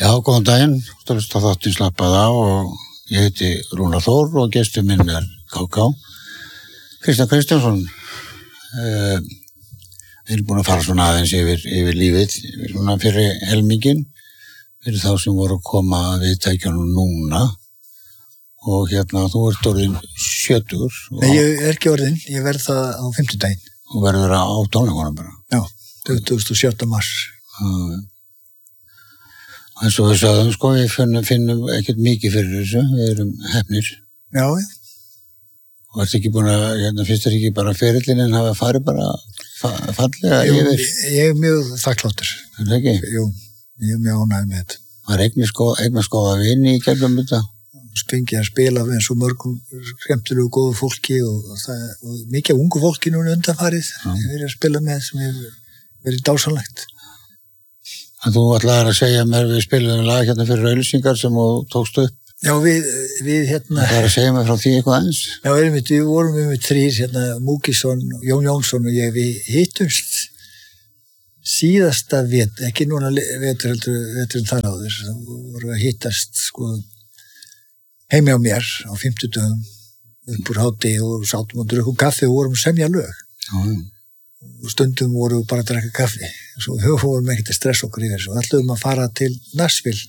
Já, góðan daginn, þáttinn slappað á og ég heiti Rúnar Þór og gestur minn er KK. Kristján Kristjánsson. Við erum búin að fara svona aðeins yfir lífið, svona fyrir helmingin, fyrir þá sem voru að koma við tækjanum núna. Og þú ert orðin 70. Nei, ég er ekki orðin, ég verð það á 50 daginn. Og verður á tónleikunum bara? Já, 27. mars. En svo við sagðum, við finnum ekkert mikið fyrir þessu, við erum hefnir. Já. Og ertu ekki búin að, finnst þér ekki bara ferillinn en hafa farið bara fallega yfir? Ég er mjög þakkláttur. Er það ekki? Jú, ég er mjög ánægður með þetta. Var eignast góða vini í gegnum þetta? Fengið að spila með svo mörgum skemmtilegu góðu fólki og mikið af ungu fólki núna undanfarið. Ég verið að spila með sem hefur verið dásamlegt. En þú ætlaðir að segja mér við spilum lag fyrir auglýsingar sem þú tókst upp. Já, við Það er að segja mér frá því eitthvað eins. Já, við vorum með þrír, Múkisson, Jón Jónsson og ég, við hittumst síðasta ekki núna vetur þar áður. Það voru að hittast, heimi á mér á 50 dögum upp úr háti og sátum og drukkum kaffi og vorum að semja lög. Og stundum vorum við bara að drekka kaffi. Svo við vorum ekkert að stressa okkur yfir þessu. Og ætluðum að fara til Nashville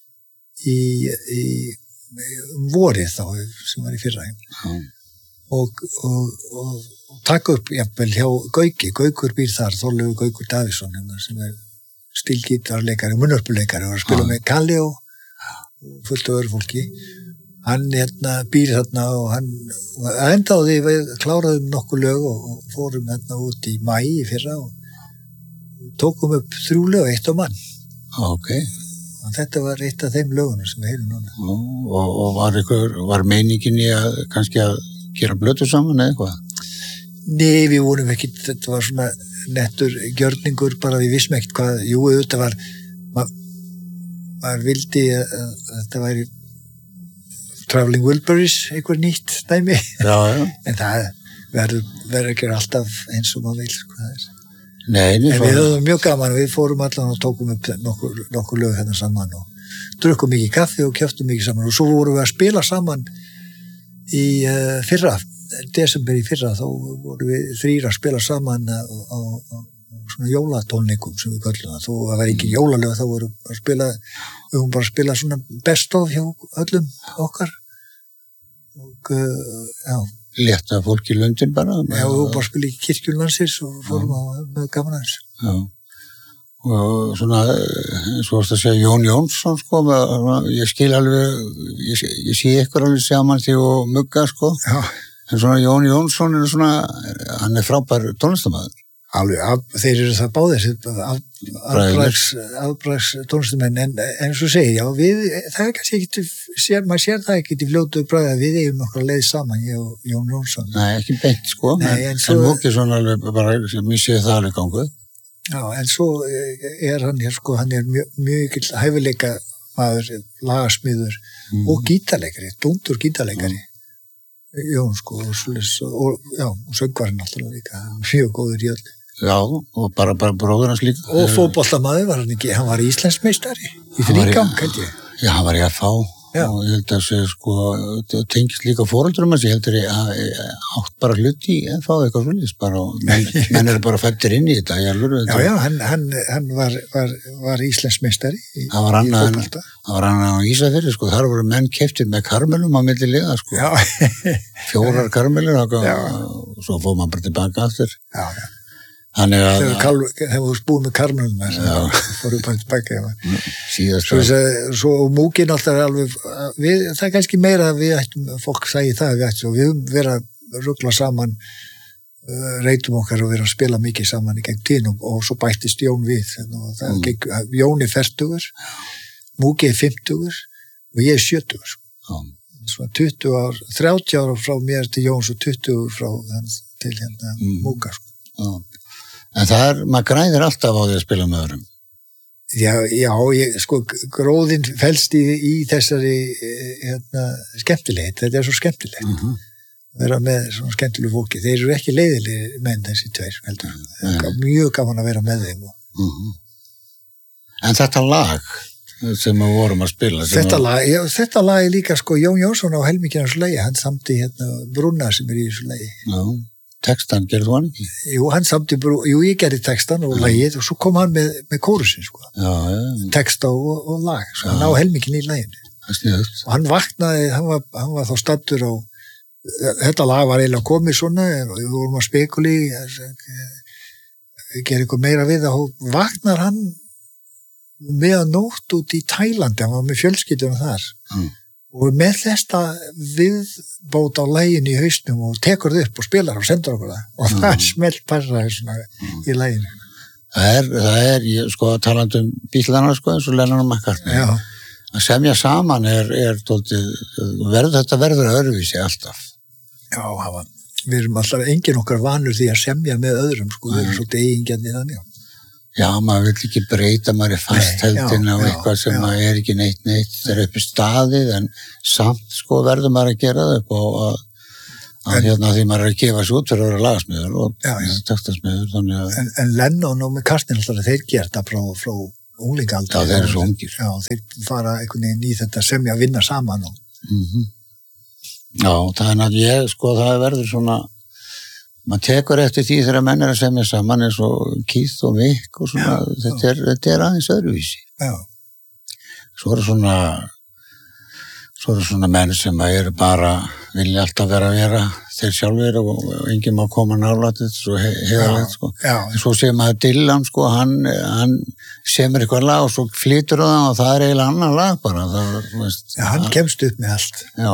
í vorið þá, sem var í fyrra. Og taka upp jafnvel hjá Gauki. Gaukur býr þar, Þorleifur Gaukur Davíðsson, sem er stílgítarleikari, munnhörpuleikari, og að spila með Kalli og fullt af öðru fólki. Hann býr þarna og hann endaði við kláraðum nokkuð lög og fórum út í maí í fyrra og tókum upp 3 lög, 1 á mann. Ok. Og þetta var eitt af þeim lögunum sem við heyrum núna. Og var meiningin í að kannski að gera blötu saman eða eitthvað? Nei, við vorum ekki, þetta var svona nettur gjörningur, bara við vissum ekkert hvað, þetta var, maður vildi að þetta væri Traveling Wilburys, einhver nýtt dæmi. Já. En það verður ekki alltaf eins og maður vil, Nei, en við höfum mjög gaman, við fórum allan og tókum upp nokkur lög saman og drukkum mikið kaffi og kjöftum mikið saman og svo vorum við að spila saman í fyrra, desember í fyrra, þá vorum við 3 að spila saman á svona jólatónleikum sem við köllum það. Þó að það var ekki jólalög, þá vorum við bara að spila svona best of hjá öllum okkar og létta fólk í Lundin bara? Já, við vorum bara að spila í kirkjum landsins og fórum með gaman aðeins. Já, og svona, svo varst að segja Jón Jónsson, ég skil alveg, ég sé ykkur alveg saman því og mugga, Já. En svona Jón Jónsson hann er frábær tónlistarmaður. Alveg, þeir eru það báðir afbrags tónlistumenn en svo segir, það er kannski ekki maður sér það ekki í fljótu bræði að við eigum nokkra leið saman, ég og Jón Jónsson. Nei, ekki beint, Nei, en Múkisson alveg bara, mér sé það alveg ganguð. Já, en svo er hann hér, hann er mjög hæfileika maður, lagasmiður og gítarleikari, dúndur gítarleikari. Jón, og söngvarinn alltaf líka, mjög góður í öllu. Já, og bara bróður hans líka. Og fótboltamaður var hann ekki, hann var Íslandsmeistari í þrígang, held ég. Já, hann var í FH og ég held að segja, tengist líka foreldrum hans, ég heldur átt bara hluti í FH eitthvað svolítið, bara, menn eru bara fættir inn í þetta. Já, hann var Íslandsmeistari í fótbolta. Það var hann á Ísafirði, þar voru menn keyptir með karmelum á milli liða, Já. 4 karmelur, og svo fór maður bara tilbaka aftur. Já. Þannig að þegar þú spúið með karmelum fóruð bara tilbaka síðast svo múkin alltaf alveg það er kannski meira að við ættum fólk sæði það við höfum verið að rugla saman reytum okkar og verið að spila mikið saman í gegn tíðin og svo bættist Jón við Jón er 40, Múki er 50 og ég er 70 svo 30 ár frá mér til Jóns og 20 frá til Múka En maður græðir alltaf á því að spila með öðrum. Já, gróðinn felst í þessari skemmtilegt. Þetta er svo skemmtilegt. Vera með svona skemmtilegu fólki. Þeir eru ekki leiðilegir menn þessi 2, heldur. Mjög gaman að vera með þeim. En þetta lag, sem við vorum að spila. Þetta lag er líka sko Jón Jónsson á helminginn af þessu lagi, hann samti Brúna sem í þessu lagi. Já, textan gerði þú hann ekki? Jú, hann samti ég gerði textan og lagið og svo kom hann með kórusin sko. Já. Texta og lag, svo hann á helminginn í laginu. Og hann vaknaði, hann var þá staddur á, þetta lag var eiginlega komið svona, við vorum að spekuli, gera eitthvað meira við það, og vaknar hann meðan nótt út í Tælandi, hann var með fjölskyldunum þar, og með þetta viðbót á laginu í hausnum og tekur það upp og spilar og sendur okkur það, og það smelt passaði svona í laginu. Það er sko, talandi Bítlana, sko, eins og Lennon og McCartney. Já. Að semja saman þetta verður öðruvísi alltaf. Já, við erum alltaf enginn okkar vanur því að semja með öðrum, sko, við erum svolítið eigingjarnir þannig. Já, maður vil ekki breyta, maður er fastheldin á eitthvað sem maður er ekki neitt, það er upp í staðið, en samt, sko, verður maður að gera það upp og því maður er að gefa sér út fyrir að vera lagasmiður og textasmiður, þannig að... En Lennon og McCartney alltaf, þeir gera það frá unglingaaldri. Já, þeir eru svo ungir. Já, þeir fara einhvern veginn í þetta semja að vinna saman. Já, það verður svona, maður tekur eftir því þegar menn er að semja saman eins og Keith og Mick og svona, þetta er aðeins öðruvísi. Já. Svo eru svona menn sem eru bara, vilja alltaf vera þeir sjálfur og enginn má koma nálægt þetta svo heiðarlegt, sko. Já. Svo sé maður Dylan, sko, hann semur eitthvað lag og svo flytur það og það er eiginlega annan lag bara. Já, hann kemst upp með allt. Já.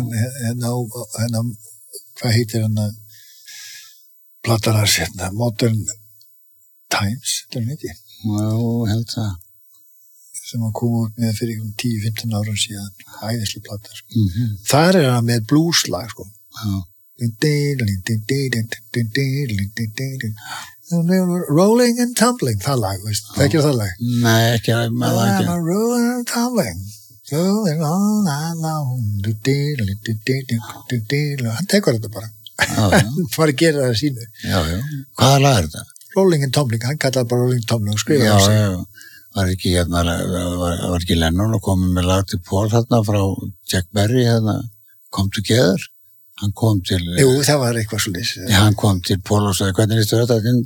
Hvað heitir hann að platan hans Modern Times, þetta er ekki? Já, held það. Sem að koma út með fyrir 10-15 árum síðan, æðislu plata, sko. Þar er hann með blueslag, sko. Já. Rolling and Tumbling, það lag, veist, þekkir það lag? Nei, ekki. Rolling and Tumbling, going all night long, hann tekur þetta bara, hann fara að gera það sínu. Já, hvaða lag er þetta? Rolling and Tumbling, hann kallar bara Rolling and Tumbling og skrifa það sig. Já, var ekki Lennon og komið með lag til Paul þarna frá Jack Berry, Come Together. Hann kom til... Jú, það var eitthvað svolítið. Já, hann kom til Paul og sagði, hvernig er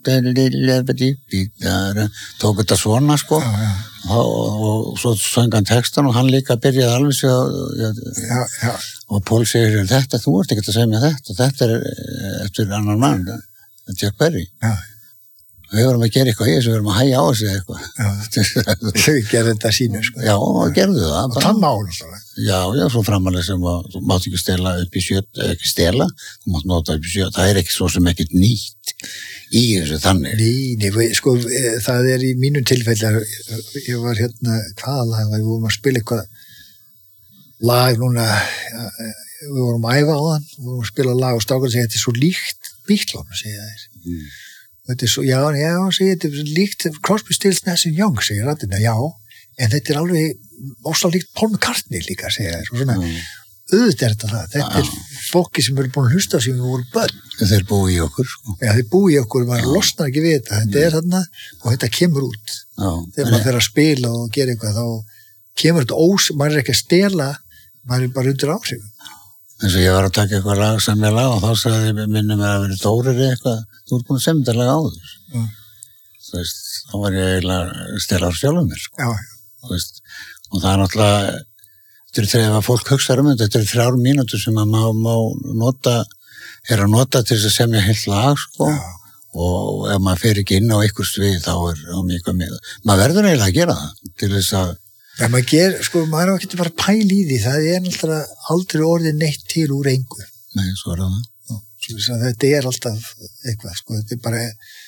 þetta? Tók þetta svona, sko. Já. Og svo söng hann textan og hann líka byrjaði alveg sig Já. Og Paul segir, þú ert ekki að segja mér þetta er eftir annan mann, Jack Berry. Já. Við vorum að gera eitthvað í þessu, við vorum að hægja á þessu eitthvað. Þau gerði þetta sínu, sko. Já, og gerðu það. Og það má náttúrulega. Já, svo framalega sem að þú mátt ekki stela upp í sjött, ekki stela, þú mátt nota upp í sjött. Það er ekki svo sem ekkert nýtt í þessu þannig. Nei, sko, það er í mínu tilfelli, ég var hvaða lag, við vorum að spila eitthvað lag núna, við vorum að æfa á þann, við vorum að spila lag og stákar og segja, þetta er svo líkt Beatlesum, segja þér. Þetta er svo, segja, þetta er líkt Crosby, Stills, Nash & Young, segja rættina, já, en þetta er alveg óslega líkt Paul McCartney líka, segja þér, og svona, auðvitað er þetta er fólki sem eru búin að hlusta sem við vorum börn. Þeir búi í okkur, sko. Já, þeir búi í okkur, maður losnar ekki við þetta er þarna, og þetta kemur út. Já. Þegar maður fer að spila og gera eitthvað, þá kemur þetta maður er ekki að stela, maður er bara undir áhrifum. Eins og ég var að taka eitthvað lag sem ég lag og þá sagði ég minnum að vera Dórir eitthvað, þú ert búin að semja þetta lag áður. Þú veist, þá var ég eiginlega stela á sjálfum mér, sko. Já. Þú veist, og það er náttúrulega, þegar fólk hugsaður þetta 3 mínútur sem að má nota til þess að semja heilt lag, sko. Já. Og ef maður fer ekki inn á einhver svið, þá er mikið með. Maður verður eiginlega að gera það til þess að ja, maður er ekki bara pæl í því, það er alltaf aldrei orðið neitt til úr engu. Nei, svo er það. Svo þetta er alltaf eitthvað, sko, þetta er bara,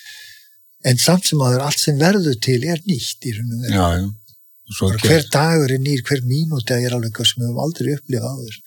en samt sem aður allt sem verður til er nýtt í rauninu. Já. Hver dagur er nýr, hver mínúti er alveg eitthvað sem við höfum aldrei upplifað áður.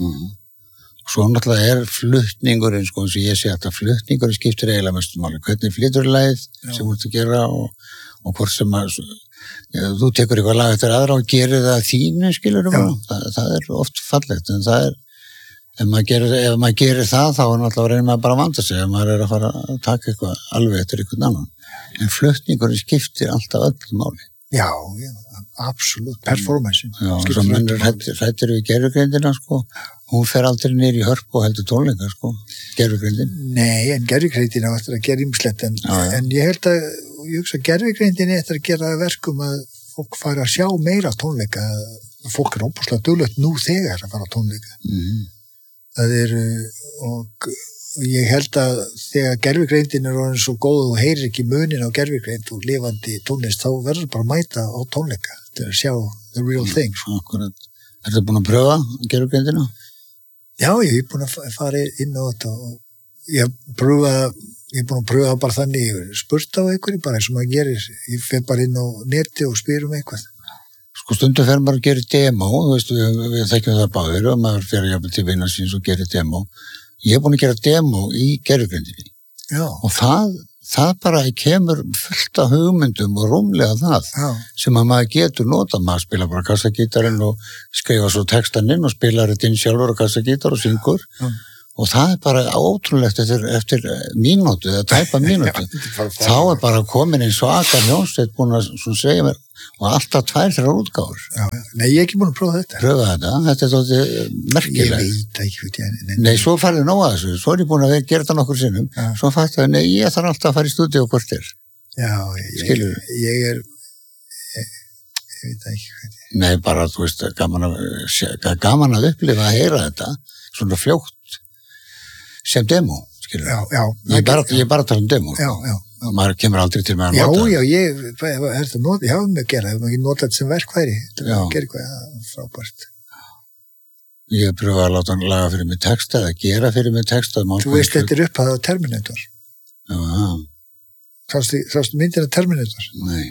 Svo náttúrulega er flutningurinn, sko, eins og ég sé að flutningurinn skiptir eiginlega mestu máli. Hvernig flytur lagið sem þú ert að gera og hvort sem að þú tekur eitthvað lag eftir aðra og gerir það þínu, skilur það er oft fallegt, en það er ef maður gerir það, þá er náttúrulega reynir maður bara að vanda sig ef maður er að fara að taka eitthvað alveg eftir einhvern annan, en flutningurinn skiptir alltaf öllu máli. Já, absolutt, performance. Já, svo mennur hrættir við gervigreindina, sko. Hún fer aldrei niður í hörpu og heldur tónleika, sko, gervigreindin. Nei, en gervigreindin á eftir að gera ýmislegt, en ég held að, ég hugsa, gervigreindin eftir að gera verkum að fólk fara að sjá meira tónleika. Fólk óbúslega duglegt nú þegar að fara á tónleika. Það og ég held að þegar gervigreindin orðin svo góð og heyrir ekki munin á gervigreind og lifandi tónlist, þá verður bara að mæta á tónleika til að sjá the real thing. Akkurat. Ertu búin að pröfa gervigreindina? Já, ég búin að fara inn á þetta og ég er búin að pröfa bara þannig, spurt á einhverju bara eins og maður gerir. Ég fer bara inn á neti og spyr eitthvað. Sko stundum fer maður að gera demo, þú veist, við þekkjum það báðir og maður fer jafnvel til vinna síns og gerir demo. Ég er búin að gera demo í gervigreindinni. Já. Og það bara kemur fullt af hugmyndum og rúmlega það sem að maður getur notað. Maður spila bara kassagítarinn og skrifa svo textan inn og spilar þetta inn sjálfur á kassagítar og syngur. Og það bara ótrúlegt eftir mínútu, eða tæpa mínútu. Þá bara komin einn svakar hljómsveit búin að segja mér og alltaf 2-3 útgáfur. Já. Nei, ég er ekki búin að prófa þetta. Pröfa þetta er þóttið merkilegt. Ég veit ekki. Nei, svo farið nóg að þessu. Svo er ég búin að gera þetta nokkur sinnum. Svo fætti að ég þarf alltaf að fara í stúdíu og hvort er. Já, ég veit ekki. Nei, bara, þú veist, gaman að upplifa að heyra þetta svona fljótt sem demo, skilur. Já. Ég bara tala demo. Já. Maður kemur aldrei til með að nota. Já, ég hafa mig að gera, ef maður ekki nota þetta sem verkværi, til að gera eitthvað frábært. Ég pröfa að láta hann laga fyrir mig texta, eða gera fyrir mig texta. Þú veist, þetta er upphæðað á Terminator. Já. Sástu myndina Terminator? Nei.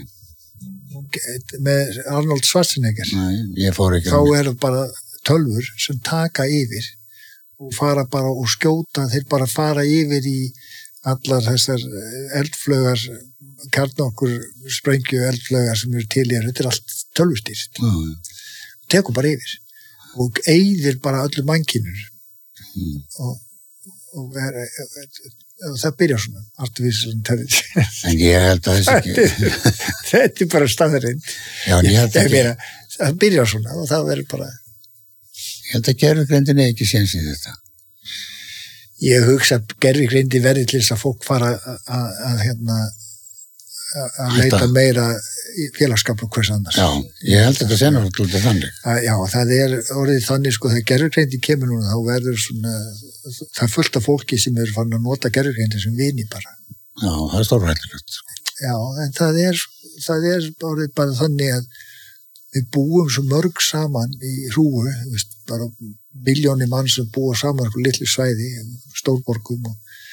Með Arnold Schwarzenegger. Nei, ég fór ekki. Þá eru bara tölvur sem taka yfir og fara bara og skjóta, þeir bara fara yfir í allar þessar eldflögar, kjarnorkur sprengju eldflögar sem eru til í þetta er allt tölvustýrt. Tekur bara yfir og eyðir bara öllu mannkynur og það byrjar svona artificial intelligence. En ég held að þessi ekki. Þetta er bara staðurinn. Já, en ég held ekki. Það byrjar svona og það verður bara. Ég held að gervigreindin er ekki séns í þetta. Ég hugsa að gervigreindi verði til þess að fólk fara að leita meira í félagskap og hvers annars. Já, ég held að þetta senur alltaf þannig. Já, það er orðið þannig, sko, þegar gervigreindi kemur núna, þá verður svona, það er fullt af fólki sem er farin að nota gervigreindi sem vini bara. Já, það er stórhættulegt. Já, en það er orðið bara þannig að við búum svo mörg saman í hrúu, bara milljónir mann sem búa saman okkur litlu svæði, stórborgum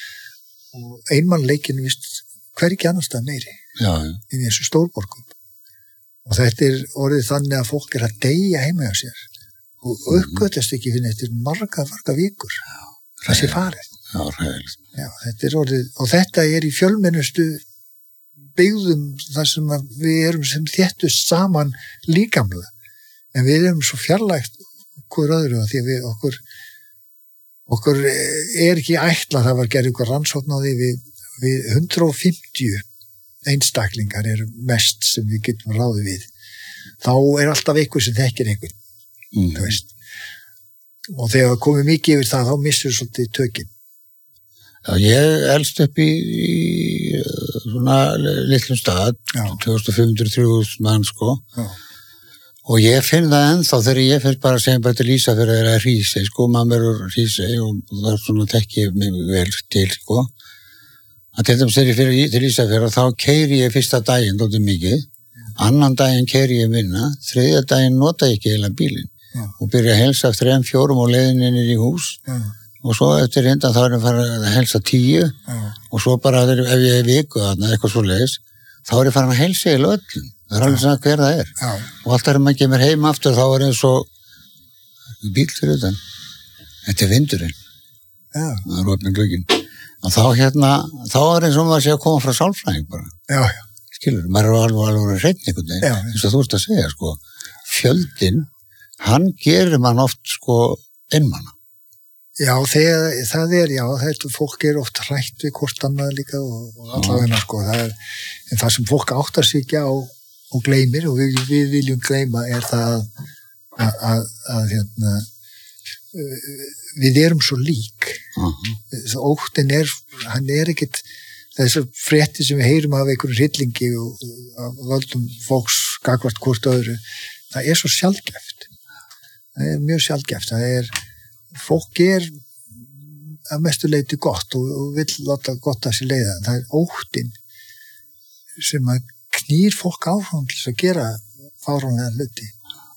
og einmannleikin, hver ekki annars það meiri í þessu stórborgum. Og þetta er orðið þannig að fólk er að deyja heima hjá sér og uppgötast ekki fyrir eftir marga vikur. Það sé farið. Já, ræðilegt. Já, þetta er orðið, og þetta er í fjölmennustu byggðum þar sem við erum sem þéttust saman líkamlega. En við erum svo fjarlægt hver öðru því að okkur er ekki ætlað, það var gerð ykkur rannsókn á því við 150 einstaklingar eru mest sem við getum ráðið við. Þá er alltaf einhver sem þekkir einhvern, þú veist. Og þegar við komum mikið yfir það, þá missum við svolítið tökin. Já, ég elst upp í svona litlum stað, 2500-3000 mann, sko. Já. Og ég finn það ennþá þegar ég fyrir bara að segja bara til Ísafjörður að það er Hrísey, sko, maður er Hrísey og það er svona tekki mig vel til, sko. Að til dæmis þegar ég fyrir til Ísafjörður þá keyri ég fyrsta daginn dóttir mikið, annan daginn keyri ég minna, þriðja daginn nota ég ekki heila bílinn og byrja að helsa 3-4 á leiðinni í hús og svo eftir hindan þá er ég farin að helsa 10 og svo bara ef ég er viku þarna, eitthvað svo leiðis, þá er ég farin að helsa í öllum. Það er alveg svona hver það er. Já. Og alltaf þegar maður kemur heim aftur þá er eins og bíl fyrir utan. Þetta er vindurinn. Já. Það er opnið glögginn. Og þá er eins og maður sé að koma frá sálfræðing bara. Já. Skilur, maður er alveg hreinn einhvern veginn. Já. Eins og þú ert að segja, sko. Fjöldinn, hann gerir mann oft, sko, einmanna. Já, þetta fólk er oft hrætt við hvort annað líka og allavegna, sko. En það sem fólk áttar sig ekki á og gleymir, og við viljum gleyma það að við erum svo lík. Óttinn hann ekkert þessar fréttir sem við heyrum af einhverjum hryllingi og af völdum fólks gagnvart hvort öðru, það svo sjaldgæft. Það mjög sjaldgæft. Fólk að mestu leyti gott og vill láta gott að sér leiða. Það óttinn sem að knýr fólk áfram til að gera fáránlega hluti.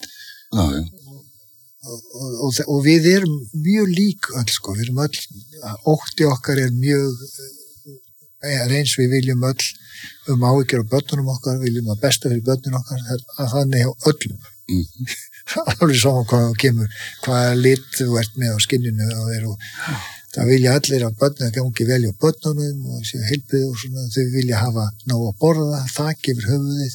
Og við erum mjög lík öll, sko. Við erum öll, ótti okkar mjög eins við viljum öll áhyggjur af börnunum okkar, viljum að besta fyrir börnunum okkar, að þannig hjá öllum. Alveg saman hvað kemur, hvaða lit þú ert með á skinninu og það vilja allir að börnum gangi vel á börnunum og séu heilbrigð og svona, þau vilja hafa nóg að borða, þak yfir höfuðið.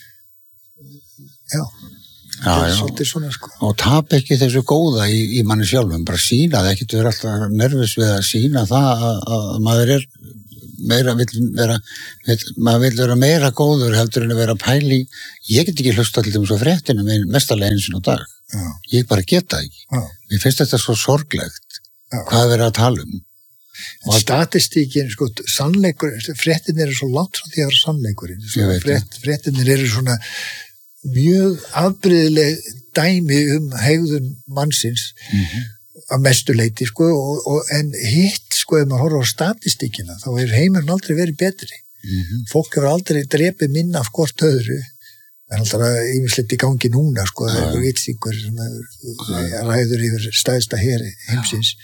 Það svolítið svona, sko. Og tap ekki þessu góða í manni sjálfum, bara sína það, ekkert vera alltaf nervus við að sína það að maður meira, maður vill vera meira góður heldur en að vera pæli. Ég get ekki hlusta til þeim svo fréttinu með mestarlega einu sinni á dag. Ég bara geta ekki. Mér finnst þetta svo sorglegt. Hvað verið að tala um? Statistíkin, sko, sannleikur, fréttinir svo langt frá því að vera sannleikurinn. Fréttinir svona mjög afbrigðileg dæmi hegðun mannsins að mestu leyti, sko, en hitt, sko, ef maður horfir á statistíkina, þá heimurinn aldrei verið betri. Fólk hefur aldrei drepið minna af hvort öðru. Það alltaf ýmislegt í gangi núna, sko, það vitsingur sem ræður yfir stærsta her heimsins.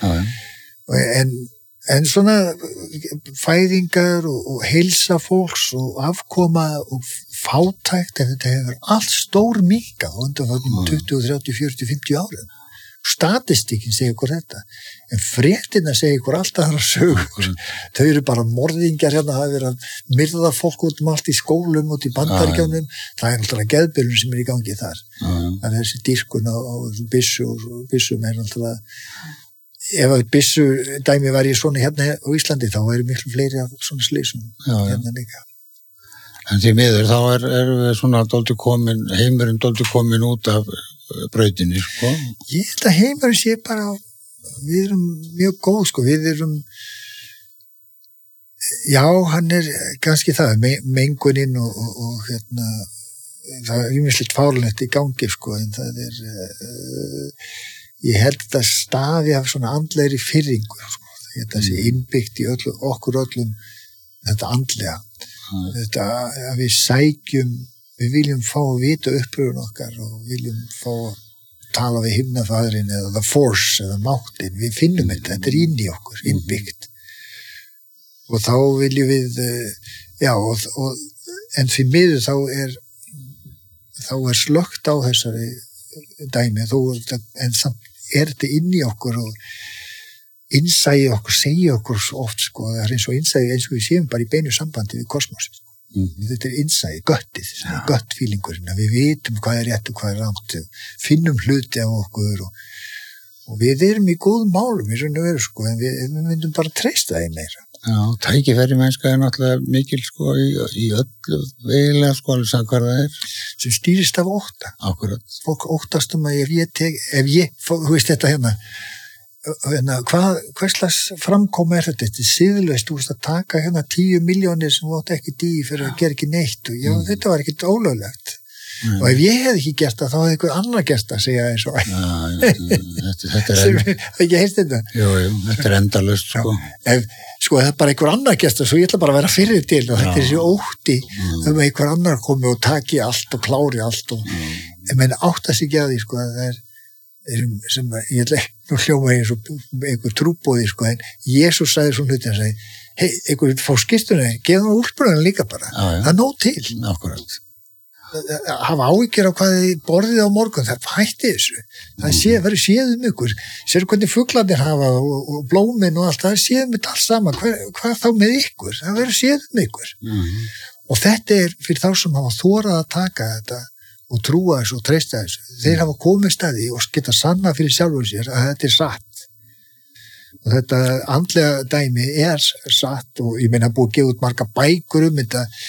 En svona fæðingar og heilsa fólks og afkoma og fátækt, þetta hefur allt stór minkað á undanförnum 20, 30, 40, 50 árum. Statistíkin segir ykkur þetta, en fréttina segir ykkur alltaf þar að sögur. Þau bara morðingjar hérna, það verið að myrða fólk út allt í skólum, út í Bandaríkjunum, það alltaf geðbylun sem í gangi þar. Þannig þessi dýrkun á byssum alltaf, ef að byssu dæmi var ég svona hérna á Íslandi, þá miklu fleiri af svona slysum hérna líka. En því miður, þá við svona heimurinn dálítið komin út af brautinni, sko? Ég held að heimurinn sé bara, við erum mjög góð, sko, við erum, já, hann kannski það, menguninn og það ýmislegt fárlegt í gangi, sko, en það ég held að það stafi af svona andlegri firringu, sko, þetta sé innbyggt í okkur öllum þetta andlega, þetta að við sækjum, við viljum fá að vita uppröðun okkar og viljum fá að tala við himnafæðurinn eða the force eða máttin, við finnum þetta inn í okkur, innbyggt. Og þá viljum við, en því miður þá slökkt á þessari dæmi, en samt þetta inn í okkur og innsæði okkur, segja okkur svo oft, sko, það eins og innsæði eins og við séum bara í beinu sambandi við kosmosið. Þetta innsæði, göttið, göttfílingurinn, að við vitum hvað rétt og hvað rangt, finnum hluti af okkur og við erum í góðum málum í svona veru, sko, en við myndum bara treysta það í meira. Já, tækifæri mennska náttúrulega mikil, sko, í öllu vegilega, sko, alveg sagði hvað það sem stýrist af ótta. Akkurat. Fólk óttast að þú veist þetta hverslags framkoma þetta? Þetta siðlaust, þú veist að taka 10 milljónir sem átt ekki fyrir að gera ekki neitt og þetta var ekkert ólöglegt. Og ef ég hef ekki gert það, þá hefði einhver annar gert það, segja eins og þetta ekki heist þetta? Jú, þetta endalaust, sko. Sko, það bara einhver annar gert það, svo ég ætla bara að vera fyrir til og þetta þessi ótti einhver annar komi og taki allt og klári allt en menn átta sig ekki að því, sko, það sem ég ætla nú hljóma eins og einhver trúbóði, sko, en Jesús sagði svona hluti, hann sagði, hei, einhver fá skýrtunni, gefa hann úrbrunni líka bara, það nóg til. Akkurat. Hafa áhyggjur á hvað þið borðið á morgun, það hætti þessu. Það verður séðum ykkur, sér hvernig fuglarnir hafa og blómin og allt, það séðum þetta allt saman, hvað þá með ykkur, það verður séðum ykkur. Og þetta fyrir þá sem hafa þórað að taka þetta og trúa þessu og treysta þessu. Þeir hafa komið staði og geta sanna fyrir sjálfur sér að þetta satt. Og þetta andlega dæmi satt og ég meina búið að gefa út marga bækur þetta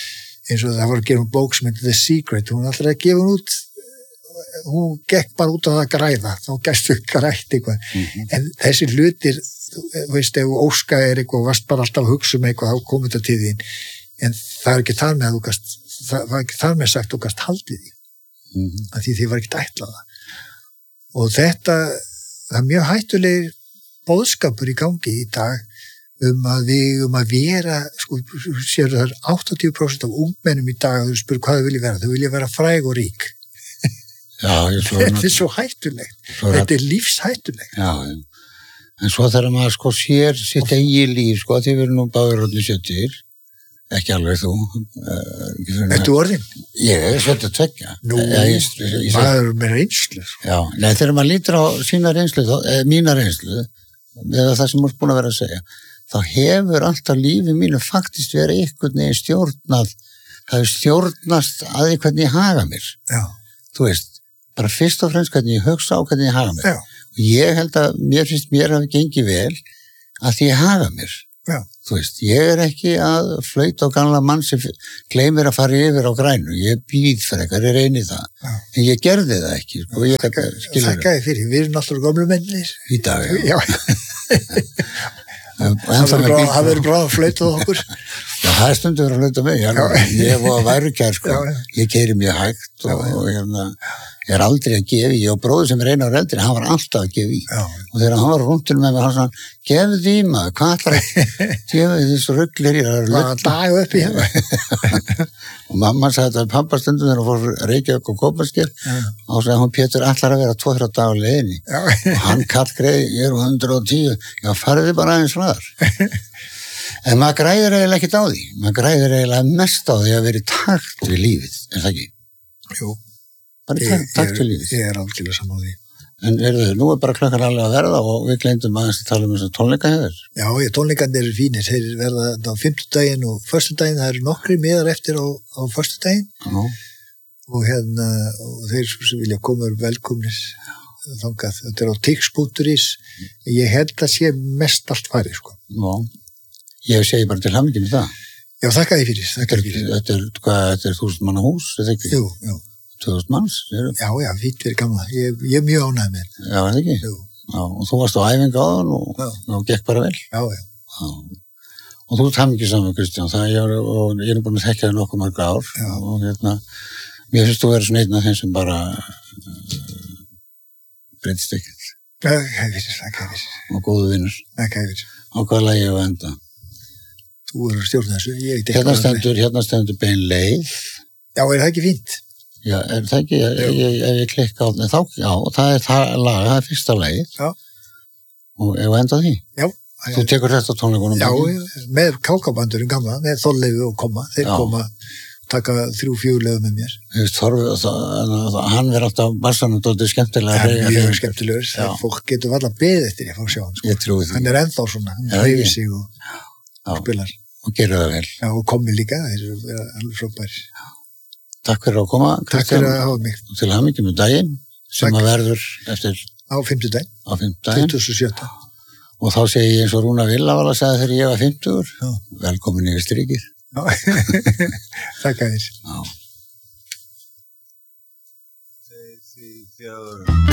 eins og það var að gera bók sem heitir The Secret, hún alltaf að gefa hún út, hún gekk bara út á það að græða, þá gæstu grætt eitthvað, en þessi hlutir, veist, ef óska eitthvað, varst bara alltaf að hugsa eitthvað, þá komið þetta til þín, en það ekki þar með að það var ekki þar með sagt þú gast haldið því, af því þið var ekki ætlað það, og þetta, það er mjög hættuleg boðskapur í gangi í dag, að vera, sko, sér það 80% af ungmennum í dag, þú spyrir hvað þau vilja vera, þau vilja vera fræg og rík. Já, þetta er svo hættulegt, þetta er lífshættulegt. Já, en svo þegar maður sko sér sitt eigin líf, sko, því við erum nú báður orðin 70, ekki alveg þú. Ertu orðin? Ég er 72. Nú, maður með reynslu. Já, nei, þegar maður lítur á sína reynslu, mína reynslu, eða það sem maður er búin að vera að segja, þá hefur alltaf lífið mínu faktist verið einhvern veginn stjórnað, það hefur stjórnast að því hvernig ég haga mér. Já. Þú veist, bara fyrst og fremst hvernig ég hugsa á hvernig ég haga mér. Já. Og ég held að mér hafi gengið vel að því ég haga mér. Já. Þú veist, ég er ekki að flauta á gamla mann sem gleymir að fara yfir á grænu. Ég býð fyrir eitthvað, ég reyni það. Já. En ég gerði það ekki. Þakkaði fyrir, við erum náttúrulega gömlu mennir. Í dag, já. Það verður bráð að flauta okkur. Já, það er stundu verið að flauta mig. Ég var værukær, sko. Ég keyri mjög hægt og ég er aldrei að gefa í. Og bróður sem er 1 ára eldri, hann var alltaf að gefa í. Og þegar hann var rúntur með mig, hann sagði, gefðu því maður, hvað ætlar að gefa því þessu rugglir í að dagu upp í hefur. Og mamma sagði þetta við pappa stundum þegar hún fór Reykjavík og Kópasker og sagði hún Pétur ætlar að vera 2-3 daga á leiðinni og hann kallgreið, ég er 110 já, farið bara aðeins hraðar en maður græðir eiginlega ekkert á því maður græðir eiginlega mest á því að vera í takt við lífið, er það ekki? Jú, bara takt við lífið ég er algjörlega saman á því en nú er bara klokkan alveg að verða og við gleymdum aðeins að tala þess að tónleika hefur Já, tónleikarnir eru fínir, þeir verða á 50-daginn og föstudaginn, það eru nokkri miðar eftir á föstudaginn og og þeir sem vilja koma velkomnir þangað, þetta er á tix.is ég held að sé mest allt farið, sko Já, ég segi bara til hamingju með það Já, þakka þið fyrir Þetta er 1000 manna hús, er það ekki? Jú 2000 manns? Já, fínt fyrir gamla. Ég er mjög ánægð með. Já, er það ekki? Jú. Já, og þú varst á æfingu áðan og gekk bara vel. Já. Og þú ert hamingjusamur, Kristján, og ég er búin að þekka þig nokkuð mörg ár og mér finnst þú að vera svona einn af þeim sem bara breytist ekkert. Þakka fyrir. Og góðu vinnur. Þakka fyrir. Og hvað lagi ég að enda? Þú eru að stjórna þessu. Hérna stendur bein leið. Já, er það ekki fínt? Já, er það ekki, ef ég klikka á það, það er það lag, það er fyrsta lagi. Já. Og ef enda því? Já. Þú tekur þetta á tónleikunum? Já, með kákabandurinn gamla, með Þorleifi og Koma, þeir koma, taka 3-4 lögum með mér. Þú veist, hann verður alltaf barsanum dóttir skemmtilega. Það er mjög skemmtilegur, fólk getur alltaf beðið eftir ég fá að sjá hann. Ég trúi því. Hann er ennþá svona, hann hreyfir sig og spilar. Og gerir það vel. Já, og Komi líka, þeir eru alveg frábærir. Takk fyrir að koma, Takk fyrir að hafa mig. Til hamingju með daginn sem að verður eftir á 50-daginn. Á 50-daginn. 27. Og þá segi ég eins og Rúna Villavala sagði þegar ég var 50. Velkomin yfir strikið. Já. Takk að þér. Já.